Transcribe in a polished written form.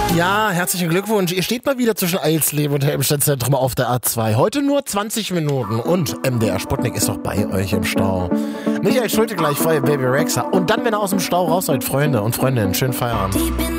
Ja, herzlichen Glückwunsch. Ihr steht mal wieder zwischen Eisleben und Helmstedt-Zentrum auf der A2. Heute nur 20 Minuten und MDR Sputnik ist doch bei euch im Stau. Michael Schulte gleich vor Baby Rexa. Und dann, wenn ihr aus dem Stau raus seid, Freunde und Freundinnen, schönen Feierabend.